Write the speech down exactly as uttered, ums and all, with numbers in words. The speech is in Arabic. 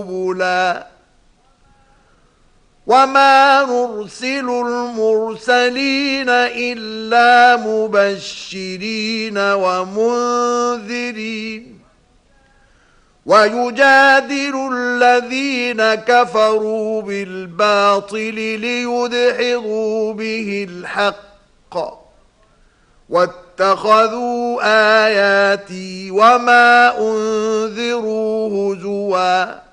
قبلا وما نرسل المرسلين إلا مبشرين ومنذرين ويجادل الذين كفروا بالباطل ليدحضوا به الحق واتخذوا آياتي وما أنذروا هزوا